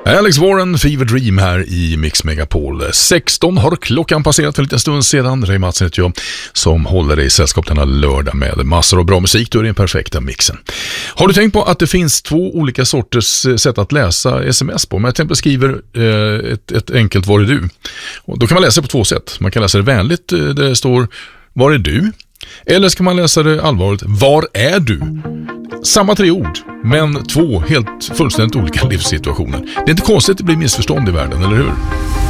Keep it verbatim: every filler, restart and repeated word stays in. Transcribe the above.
Alex Warren, Fever Dream här i Mix Megapol. sexton har klockan passerat för en liten stund sedan. Ray Mattsson heter jag som håller dig i sällskap denna lördag med massor av bra musik. Då är det den perfekta mixen. Har du tänkt på att det finns två olika sorters sätt att läsa sms på? Men jag till exempel skriver eh, ett, ett enkelt var är du? Och då kan man läsa på två sätt. Man kan läsa det vänligt där det står var är du? Eller ska man läsa det allvarligt, var är du? Samma tre ord, men två helt fullständigt olika livssituationer. Det är inte konstigt att det blir missförstånd i världen, eller hur?